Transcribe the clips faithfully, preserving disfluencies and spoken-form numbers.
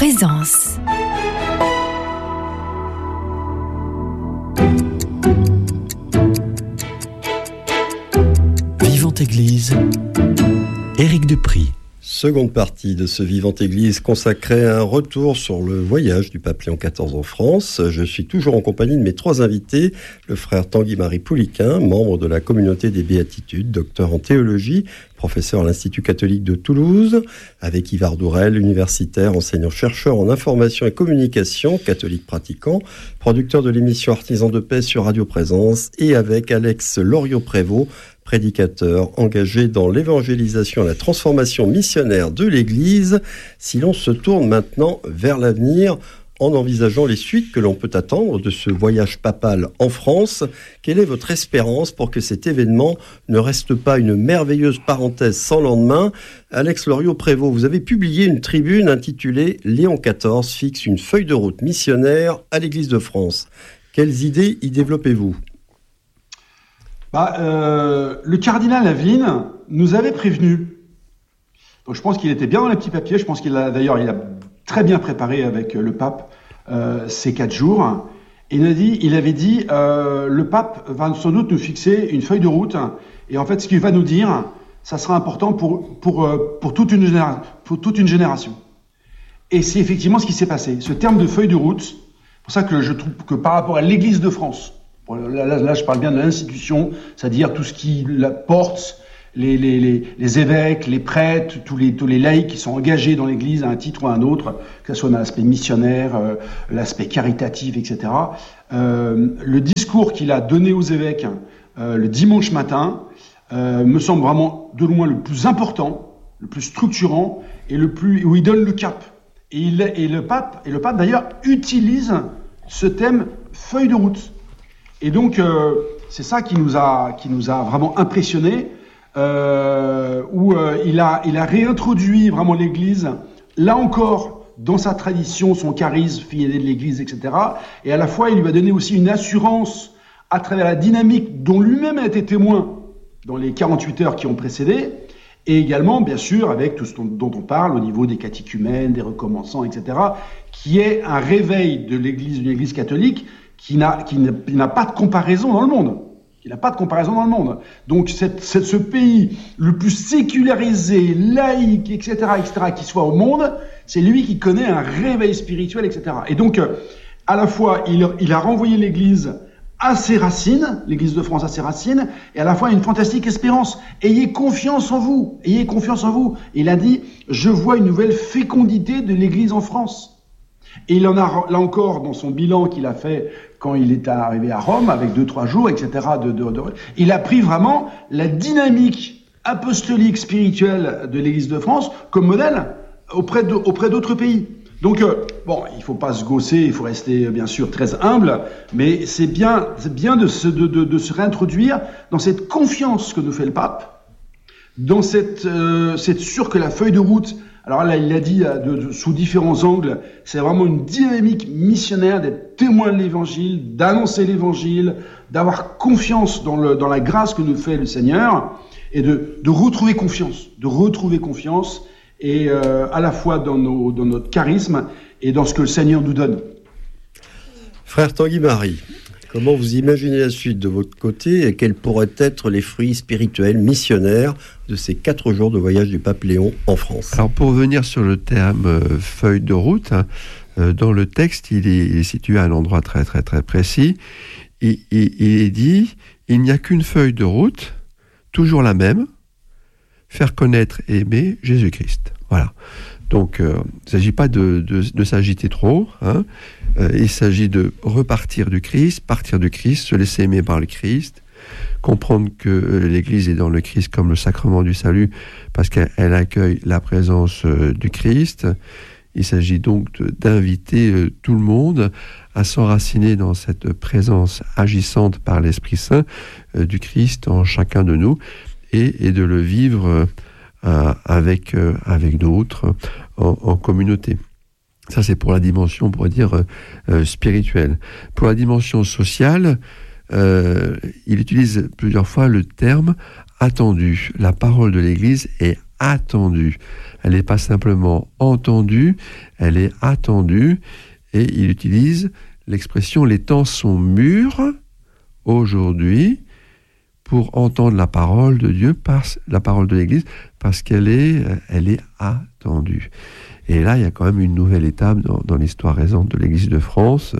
Présence. Vivante Église, Éric Dupry. Seconde partie de ce Vivante Église consacrée à un retour sur le voyage du pape Léon quatorze en France. Je suis toujours en compagnie de mes trois invités, le frère Tanguy-Marie Pouliquin, membre de la communauté des Béatitudes, docteur en théologie, professeur à l'Institut catholique de Toulouse, avec Yvar Dourel, universitaire, enseignant-chercheur en information et communication, catholique pratiquant, producteur de l'émission Artisans de paix sur Radio Présence, et avec Alex Loriot-Prévost, prédicateur engagé dans l'évangélisation et la transformation missionnaire de l'Église. Si l'on se tourne maintenant vers l'avenir, en envisageant les suites que l'on peut attendre de ce voyage papal en France, quelle est votre espérance pour que cet événement ne reste pas une merveilleuse parenthèse sans lendemain ? Alex Loriot-Prévost, vous avez publié une tribune intitulée « Léon quatorze fixe une feuille de route missionnaire à l'Église de France ». Quelles idées y développez-vous ? Bah, euh, le cardinal Aveline nous avait prévenu. Donc je pense qu'il était bien dans les petits papiers. Je pense qu'il a d'ailleurs il a très bien préparé avec le pape euh, ces quatre jours. Et il a dit, il avait dit, euh, le pape va sans doute nous fixer une feuille de route. Et en fait, ce qu'il va nous dire, ça sera important pour pour pour toute une génération, pour toute une génération. Et c'est effectivement ce qui s'est passé. Ce terme de feuille de route, c'est pour ça que je trouve que par rapport à l'Église de France. Bon, là, là, là, je parle bien de l'institution, c'est-à-dire tout ce qui la porte, les, les, les, les évêques, les prêtres, tous les, tous les laïcs qui sont engagés dans l'Église à un titre ou à un autre, que ce soit dans l'aspect missionnaire, euh, l'aspect caritatif, et cetera. Euh, le discours qu'il a donné aux évêques euh, le dimanche matin euh, me semble vraiment de loin le plus important, le plus structurant et le plus où il donne le cap. Et, il, et le pape, et le pape d'ailleurs utilise ce thème feuille de route. Et donc, euh, c'est ça qui nous a, qui nous a vraiment impressionnés, euh, où euh, il a, il a réintroduit vraiment l'Église, là encore, dans sa tradition, son charisme, fille aînée de l'Église, et cetera. Et à la fois, il lui a donné aussi une assurance à travers la dynamique dont lui-même a été témoin dans les quarante-huit heures qui ont précédé, et également, bien sûr, avec tout ce dont on parle au niveau des catéchumènes, des recommençants, et cetera, qui est un réveil de l'Église, d'une Église catholique, qui n'a, qui n'a, qui n'a pas de comparaison dans le monde. Qui n'a pas de comparaison dans le monde. Donc, cette, cette, ce pays le plus sécularisé, laïque, et cetera, et cetera, qui soit au monde, c'est lui qui connaît un réveil spirituel, et cetera. Et donc, à la fois, il, il a renvoyé l'Église à ses racines, l'Église de France à ses racines, et à la fois une fantastique espérance. Ayez confiance en vous. Ayez confiance en vous. Il a dit, je vois une nouvelle fécondité de l'Église en France. Et il en a, là encore, dans son bilan qu'il a fait quand il est arrivé à Rome, avec deux, trois jours, et cetera, de, de, de, il a pris vraiment la dynamique apostolique spirituelle de l'Église de France comme modèle auprès, de, auprès d'autres pays. Donc, euh, bon, il faut pas se gausser, il faut rester, bien sûr, très humble, mais c'est bien, c'est bien de se, de, de, de se réintroduire dans cette confiance que nous fait le pape, dans cette, euh, c'est sûr que la feuille de route. Alors là, il l'a dit de, de, sous différents angles, c'est vraiment une dynamique missionnaire d'être témoin de l'Évangile, d'annoncer l'Évangile, d'avoir confiance dans, le, dans la grâce que nous fait le Seigneur, et de, de retrouver confiance, de retrouver confiance, et euh, à la fois dans, nos, dans notre charisme et dans ce que le Seigneur nous donne. Frère Tanguy-Marie, comment vous imaginez la suite de votre côté et quels pourraient être les fruits spirituels missionnaires de ces quatre jours de voyage du pape Léon en France ? Alors pour revenir sur le terme euh, feuille de route, hein, euh, dans le texte, il est, il est situé à un endroit très très très précis. Il, il, il est dit, il n'y a qu'une feuille de route, toujours la même, faire connaître et aimer Jésus-Christ. Voilà. Donc, euh, il ne s'agit pas de, de, de s'agiter trop. Hein. Euh, il s'agit de repartir du Christ, partir du Christ, se laisser aimer par le Christ, comprendre que euh, l'Église est dans le Christ comme le sacrement du salut, parce qu'elle accueille la présence euh, du Christ. Il s'agit donc de, d'inviter euh, tout le monde à s'enraciner dans cette présence agissante par l'Esprit Saint euh, du Christ en chacun de nous, et, et de le vivre euh, Euh, avec, euh, avec d'autres en, en communauté. Ça, c'est pour la dimension, on pourrait dire, euh, euh, spirituelle. Pour la dimension sociale, euh, il utilise plusieurs fois le terme attendu. La parole de l'Église est attendue. Elle n'est pas simplement entendue, elle est attendue. Et il utilise l'expression « les temps sont mûrs aujourd'hui » pour entendre la parole de Dieu, par, la parole de l'Église, parce qu'elle est, elle est attendue. Et là, il y a quand même une nouvelle étape dans, dans l'histoire récente de l'Église de France,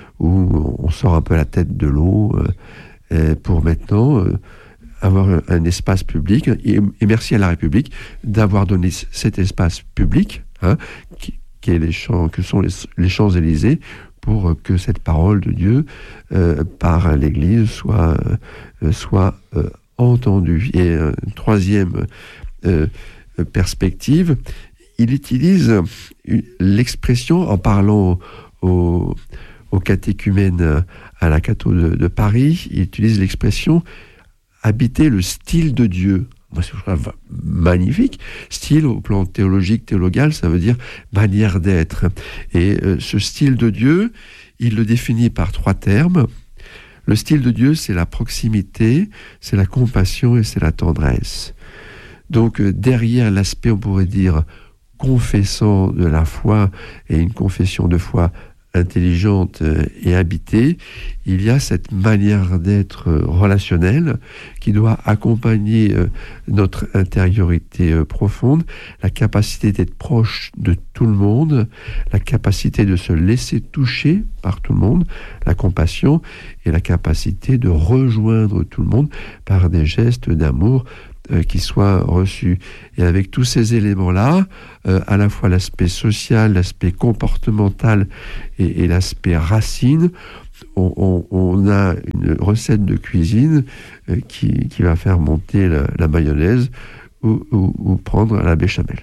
où on sort un peu la tête de l'eau euh, pour maintenant euh, avoir un, un espace public. Et, et merci à la République d'avoir donné cet espace public, hein, qui, qui est les champs, que sont les, les Champs-Élysées, pour que cette parole de Dieu euh, par l'Église soit, euh, soit euh, entendue. Et euh, une troisième euh, perspective, il utilise l'expression, en parlant au, au catéchumène à la Catho de, de Paris, il utilise l'expression « habiter le style de Dieu ». Moi, je trouve magnifique. Style, au plan théologique, théologal, ça veut dire manière d'être. Et euh, ce style de Dieu, il le définit par trois termes. Le style de Dieu, c'est la proximité, c'est la compassion et c'est la tendresse. Donc, euh, derrière l'aspect, on pourrait dire, confessant de la foi et une confession de foi intelligente et habitée, il y a cette manière d'être relationnelle qui doit accompagner notre intériorité profonde, la capacité d'être proche de tout le monde, la capacité de se laisser toucher par tout le monde, la compassion et la capacité de rejoindre tout le monde par des gestes d'amour Euh, qui soit reçu. Et avec tous ces éléments-là, euh, à la fois l'aspect social, l'aspect comportemental et, et l'aspect racine, on, on, on a une recette de cuisine euh, qui, qui va faire monter la, la mayonnaise ou, ou, ou prendre la béchamel.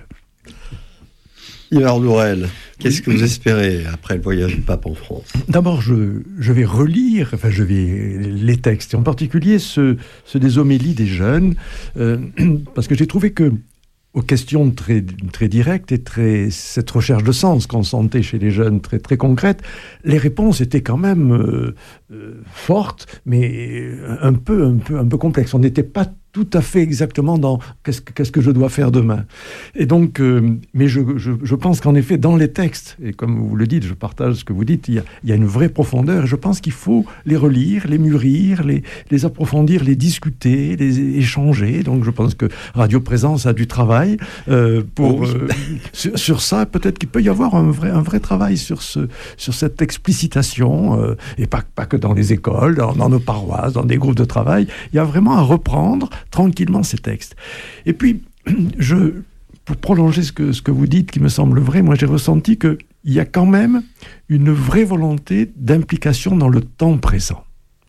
Yvar Lourel, qu'est-ce que vous espérez après le voyage du pape en France ? D'abord, je, je vais relire enfin, je vais, les textes, et en particulier ceux, ceux des homélies des jeunes, euh, parce que j'ai trouvé que, aux questions très, très directes et très, cette recherche de sens qu'on sentait chez les jeunes très, très concrète, les réponses étaient quand même euh, euh, fortes, mais un peu, un peu, un peu complexes. On n'était pas tout à fait exactement dans qu'est-ce que, qu'est-ce que je dois faire demain. Et donc, euh, mais je, je, je pense qu'en effet, dans les textes, et comme vous le dites, je partage ce que vous dites, il y a, il y a une vraie profondeur, et je pense qu'il faut les relire, les mûrir, les, les approfondir, les discuter, les échanger. Donc, je pense que Radio Présence a du travail euh, pour, euh, sur, sur ça. Peut-être qu'il peut y avoir un vrai, un vrai travail sur, ce, sur cette explicitation, euh, et pas, pas que dans les écoles, dans, dans nos paroisses, dans des groupes de travail. Il y a vraiment à reprendre tranquillement ces textes. Et puis, je, pour prolonger ce que, ce que vous dites, qui me semble vrai, moi j'ai ressenti qu'il y a quand même une vraie volonté d'implication dans le temps présent.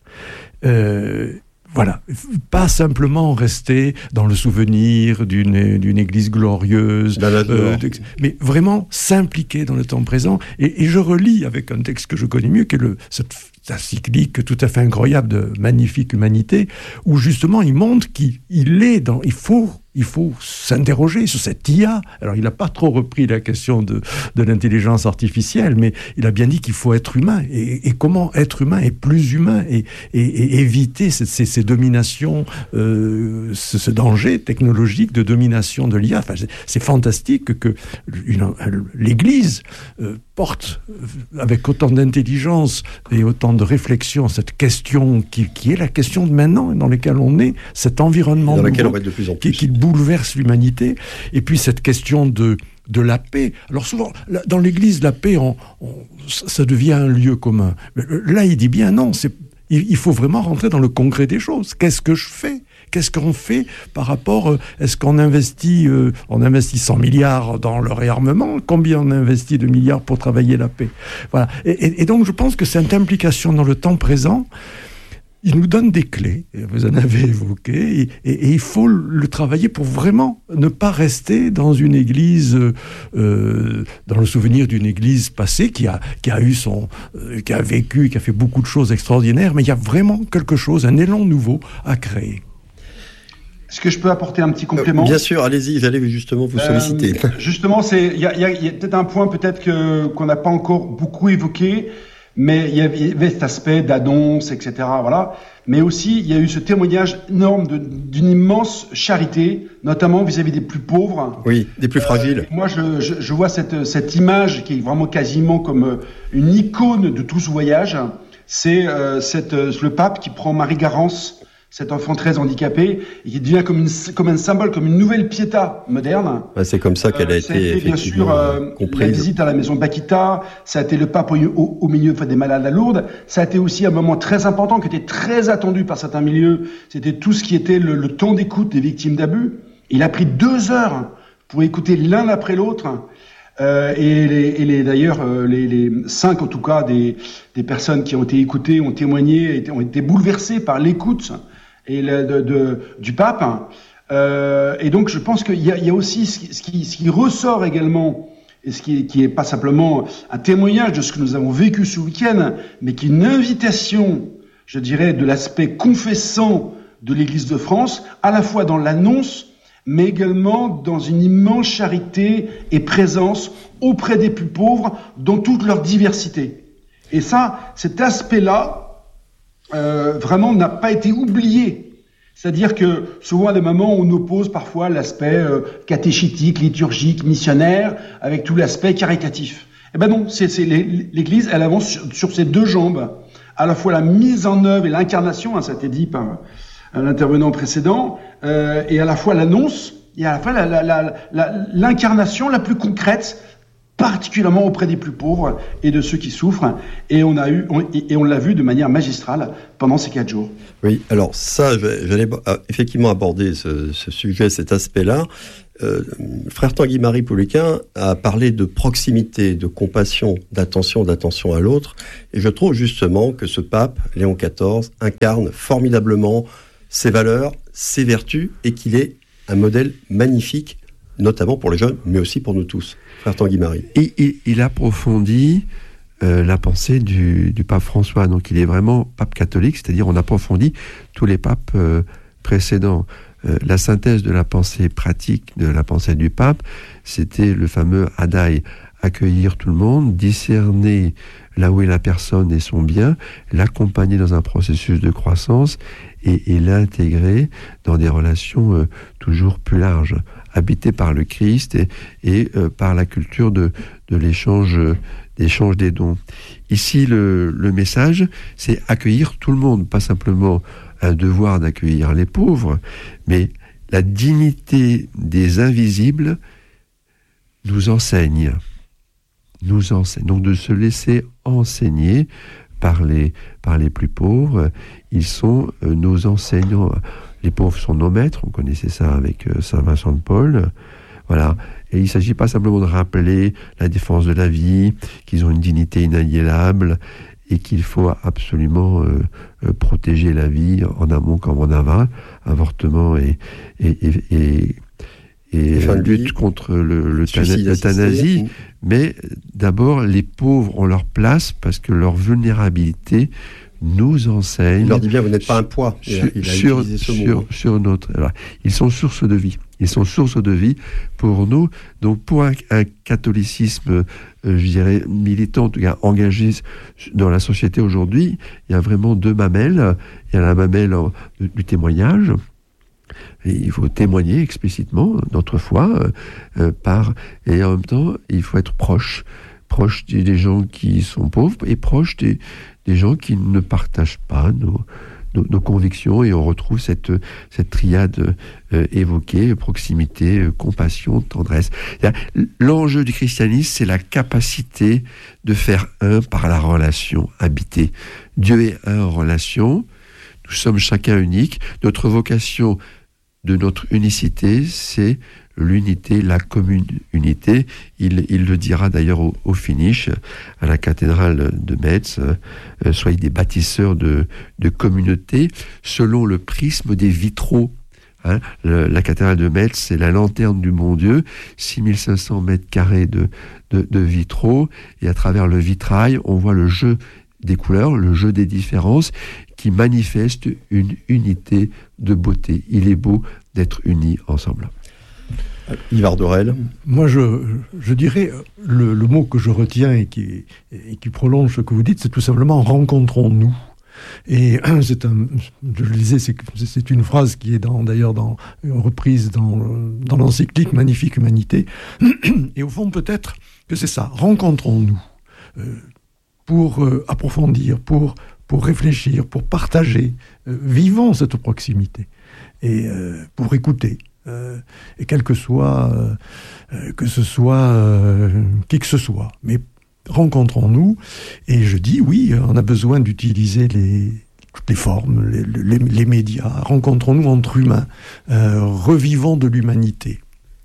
Euh, voilà, pas simplement rester dans le souvenir d'une, d'une église glorieuse, euh, mais vraiment s'impliquer dans le temps présent. Et, et je relis avec un texte que je connais mieux, qui est le, cette encyclique tout à fait incroyable de Magnifique Humanité, où justement il montre qu'il il est dans, il faut, il faut s'interroger sur cette I A. Alors il n'a pas trop repris la question de, de l'intelligence artificielle, mais il a bien dit qu'il faut être humain. Et, et comment être humain est plus humain et, et, et éviter ces, ces, ces dominations, euh, ce, ce danger technologique de domination de l'I A. Enfin, c'est, c'est fantastique que une, l'Église euh, porte avec autant d'intelligence et autant de réflexion cette question qui, qui est la question de maintenant, dans laquelle on est, cet environnement dans nouveau, on va être de plus en plus. Qui, qui bouleverse l'humanité, et puis cette question de, de la paix. Alors souvent, dans l'Église, la paix, on, on, ça devient un lieu commun. Mais là, il dit bien non, c'est, il, il faut vraiment rentrer dans le concret des choses. Qu'est-ce que je fais ? Qu'est-ce qu'on fait par rapport, est-ce qu'on investit, euh, on investit cent milliards dans le réarmement, combien on investit de milliards pour travailler la paix ? Voilà. Et, et, et donc je pense que cette implication dans le temps présent, il nous donne des clés, vous en avez évoqué, et, et, et il faut le travailler pour vraiment ne pas rester dans une église, euh, dans le souvenir d'une église passée qui a, qui a eu son, euh, qui a vécu, qui a fait beaucoup de choses extraordinaires, mais il y a vraiment quelque chose, un élan nouveau à créer. Est-ce que je peux apporter un petit complément ? Bien sûr, allez-y, j'allais justement vous solliciter. Euh, justement, c'est il y a, y, a, y a peut-être un point peut-être que qu'on n'a pas encore beaucoup évoqué. Mais il y avait cet aspect d'annonce, et cetera. Voilà. Mais aussi, il y a eu ce témoignage énorme de, d'une immense charité, notamment vis-à-vis des plus pauvres. Oui, des plus fragiles. Euh, moi, je, je, je vois cette, cette image qui est vraiment quasiment comme une icône de tout ce voyage. C'est euh, cette, le pape qui prend Marie-Garance, cet enfant très handicapé, et qui devient comme, une, comme un symbole, comme une nouvelle Pietà moderne. Ouais, c'est comme ça qu'elle a euh, été, ça a été bien sûr euh, comprise. La visite à la maison Bakita, ça a été le pape au, au, au milieu des malades à Lourdes, ça a été aussi un moment très important qui était très attendu par certains milieux, c'était tout ce qui était le, le temps d'écoute des victimes d'abus. Il a pris deux heures pour écouter l'un après l'autre. Euh, et les, et les, d'ailleurs, euh, les, les cinq, en tout cas, des, des personnes qui ont été écoutées, ont témoigné, ont été bouleversées par l'écoute et le, de, de, du pape. Euh, et donc, je pense qu'il y a, il y a aussi ce qui, ce, qui, ce qui ressort également, et ce qui, qui est pas simplement un témoignage de ce que nous avons vécu ce week-end, mais qui est une invitation, je dirais, de l'aspect confessant de l'Église de France, à la fois dans l'annonce, mais également dans une immense charité et présence auprès des plus pauvres dans toute leur diversité. Et ça, cet aspect-là, euh, vraiment n'a pas été oublié. C'est-à-dire que souvent à des moments on oppose parfois l'aspect euh, catéchétique, liturgique, missionnaire, avec tout l'aspect caritatif. Eh ben non, c'est, c'est l'Église, elle avance sur, sur ses deux jambes, à la fois la mise en œuvre et l'incarnation, hein, ça a été dit par l'intervenant précédent, euh, et à la fois l'annonce, et à la fois la, la, la, la, l'incarnation la plus concrète, particulièrement auprès des plus pauvres et de ceux qui souffrent. Et on a eu, on, et on l'a vu de manière magistrale pendant ces quatre jours. Oui, alors ça, j'allais effectivement aborder ce, ce sujet, cet aspect-là. Euh, frère Tanguy-Marie Pouliquen a parlé de proximité, de compassion, d'attention, d'attention à l'autre. Et je trouve justement que ce pape, Léon quatorze, incarne formidablement ses valeurs, ses vertus, et qu'il est un modèle magnifique, notamment pour les jeunes, mais aussi pour nous tous. Frère Tanguy-Marie. Il, il, il approfondit euh, la pensée du, du pape François. Donc il est vraiment pape catholique, c'est-à-dire on approfondit tous les papes euh, précédents. Euh, la synthèse de la pensée pratique de la pensée du pape, c'était le fameux Adai, accueillir tout le monde, discerner là où est la personne et son bien, l'accompagner dans un processus de croissance et, et l'intégrer dans des relations euh, toujours plus larges, habitées par le Christ et, et euh, par la culture de, de l'échange, euh, d'échange des dons. Ici, le, le message, c'est accueillir tout le monde, pas simplement un devoir d'accueillir les pauvres, mais la dignité des invisibles nous enseigne. Nous enseigne. Donc de se laisser enseigner par les, par les plus pauvres. Ils sont euh, nos enseignants. Les pauvres sont nos maîtres, on connaissait ça avec euh, Saint Vincent de Paul. Voilà. Et il ne s'agit pas simplement de rappeler la défense de la vie, qu'ils ont une dignité inaliénable et qu'il faut absolument euh, euh, protéger la vie en amont comme en aval, avortement et, et, et, et, et lutte contre le, le tana- l'euthanasie. Mais d'abord, les pauvres ont leur place parce que leur vulnérabilité nous enseigne. Il leur dit bien, vous n'êtes pas un poids. Sur, il a sur, utilisé ce sur, mot. sur notre. Alors, ils sont source de vie. Ils sont source de vie pour nous. Donc, pour un, un catholicisme, euh, je dirais, militant, en tout cas engagé dans la société aujourd'hui, il y a vraiment deux mamelles. Il y a la mamelle en, du témoignage. Et il faut témoigner explicitement notre foi, euh, par, et en même temps, il faut être proche, proche des, des gens qui sont pauvres et proche des, des gens qui ne partagent pas nos, nos, nos convictions, et on retrouve cette, cette triade euh, évoquée, proximité, euh, compassion, tendresse. L'enjeu du christianisme, c'est la capacité de faire un par la relation habitée. Dieu est un en relation, nous sommes chacun unique, notre vocation de notre unicité, c'est l'unité, la commune unité. Il, il le dira d'ailleurs au, au finish, à la cathédrale de Metz, euh, soyez des bâtisseurs de, de communauté, selon le prisme des vitraux. Hein, le, la cathédrale de Metz, c'est la lanterne du bon Dieu, six mille cinq cents mètres carrés de, de, de vitraux, et à travers le vitrail, on voit le jeu des couleurs, le jeu des différences, qui manifeste une unité de beauté. Il est beau d'être unis ensemble. Yvar Dorel. Moi, je, je dirais, le, le mot que je retiens et qui, et qui prolonge ce que vous dites, c'est tout simplement « rencontrons-nous ». Et c'est un, je le disais, c'est, c'est une phrase qui est dans, d'ailleurs dans, reprise dans, dans l'encyclique Magnifique Humanité. Et au fond, peut-être que c'est ça, rencontrons-nous euh, pour euh, approfondir, pour, pour réfléchir, pour partager. Euh, vivons cette proximité et euh, pour écouter. Euh, et quel que soit, euh, que ce soit euh, qui que ce soit. Mais rencontrons-nous, et je dis oui, on a besoin d'utiliser les, toutes les formes, les, les, les médias, rencontrons-nous entre humains, euh, revivons de l'humanité.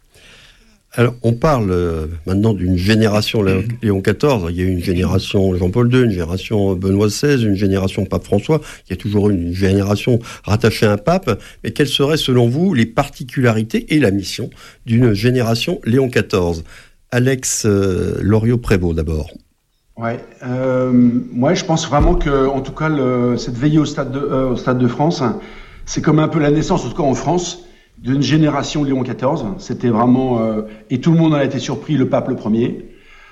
Alors, on parle euh, maintenant d'une génération Léon quatorze, il y a eu une génération Jean-Paul deux, une génération Benoît seize, une génération Pape François, il y a toujours une génération rattachée à un pape, mais quelles seraient selon vous les particularités et la mission d'une génération Léon quatorze ? Alex euh, Loriot-Prévost d'abord. Ouais, euh, moi je pense vraiment que, en tout cas, le, cette veillée au Stade de, euh, au Stade de France, c'est comme un peu la naissance, en tout cas en France, d'une génération Léon quatorze. C'était vraiment, euh, et tout le monde en a été surpris, le pape le premier.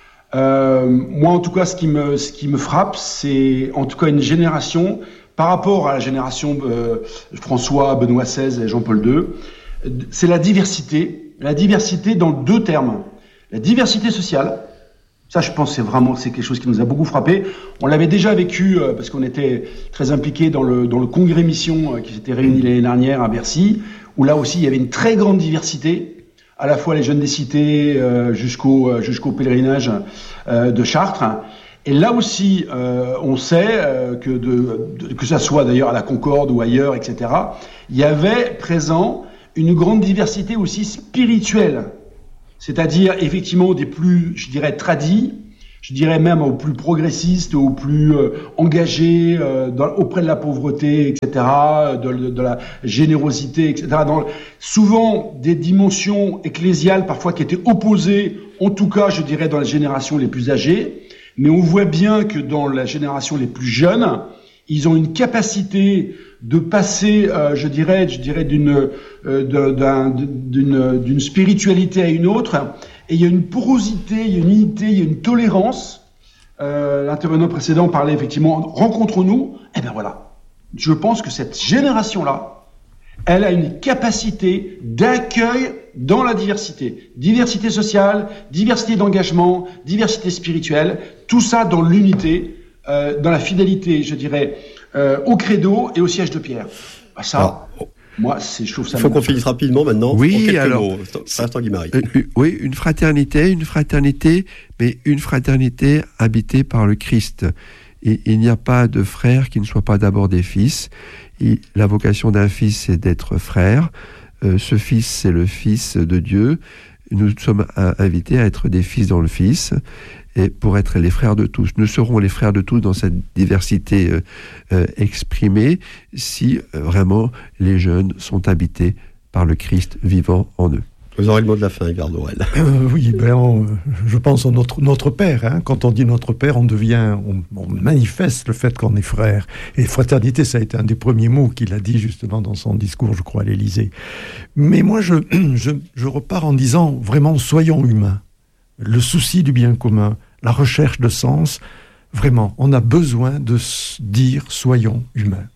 Euh, moi, en tout cas, ce qui me, ce qui me frappe, c'est en tout cas une génération par rapport à la génération euh, François, Benoît seize et Jean-Paul deux. C'est la diversité, la diversité dans deux termes. La diversité sociale, ça je pense c'est vraiment c'est quelque chose qui nous a beaucoup frappé. On l'avait déjà vécu euh, parce qu'on était très impliqués dans le, dans le congrès mission euh, qui s'était réuni l'année dernière à Bercy, où là aussi il y avait une très grande diversité, à la fois les jeunes des cités euh, jusqu'au, euh, jusqu'au pèlerinage euh, de Chartres. Et là aussi, euh, on sait euh, que, de, de, que ça soit d'ailleurs à la Concorde ou ailleurs, et cetera, il y avait présent une grande diversité aussi spirituelle. C'est-à-dire, effectivement, des plus, je dirais, tradis, je dirais même aux plus progressistes, aux plus euh, engagés euh, dans, auprès de la pauvreté, et cetera, de, de, de la générosité, et cetera. Dans, souvent, des dimensions ecclésiales, parfois, qui étaient opposées, en tout cas, je dirais, dans les générations les plus âgées. Mais on voit bien que dans la génération les plus jeunes, ils ont une capacité de passer, euh, je dirais, je dirais d'une, euh, d'un, d'une, d'une spiritualité à une autre. Et il y a une porosité, il y a une unité, il y a une tolérance. Euh, l'intervenant précédent parlait effectivement, rencontrons-nous. Eh bien voilà, je pense que cette génération-là, elle a une capacité d'accueil dans la diversité. Diversité sociale, diversité d'engagement, diversité spirituelle, tout ça dans l'unité, euh, dans la fidélité, je dirais, euh, au credo et au siège de pierre. Bah ça, alors, moi, c'est, je trouve ça... Il faut qu'on finisse rapidement maintenant. Oui, alors... Mots, Tanguy Marie. Euh, oui, une fraternité, une fraternité, mais une fraternité habitée par le Christ. Et, il n'y a pas de frère qui ne soit pas d'abord des fils. Et la vocation d'un fils, c'est d'être frère. Euh, ce fils, c'est le Fils de Dieu. Nous sommes invités à être des fils dans le Fils, et pour être les frères de tous. Nous serons les frères de tous dans cette diversité euh, euh, exprimée si euh, vraiment les jeunes sont habités par le Christ vivant en eux. Vous aurez le mot de la fin, Yvar Dorel. Euh, oui, ben on, je pense à notre, notre Père. Hein. Quand on dit notre Père, on devient, on, on manifeste le fait qu'on est frère. Et fraternité, ça a été un des premiers mots qu'il a dit justement dans son discours, je crois, à l'Élysée. Mais moi, je, je, je repars en disant vraiment, soyons humains. Le souci du bien commun, la recherche de sens, vraiment, on a besoin de dire soyons humains.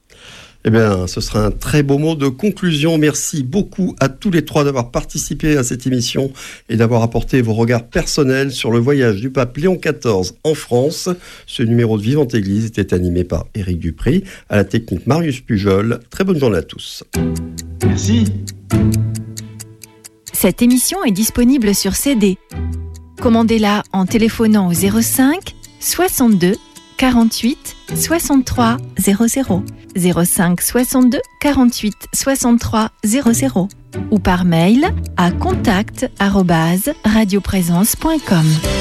Eh bien, ce sera un très beau mot de conclusion. Merci beaucoup à tous les trois d'avoir participé à cette émission et d'avoir apporté vos regards personnels sur le voyage du pape Léon quatorze en France. Ce numéro de Vivante Église était animé par Éric Dupri, à la technique Marius Pujol. Très bonne journée à tous. Merci. Cette émission est disponible sur C D. Commandez-la en téléphonant au zéro cinq soixante-deux quarante-huit soixante-trois zéro zéro. zéro cinq soixante-deux quarante-huit soixante-trois zéro zéro ou par mail à contact arobase radioprésence point com.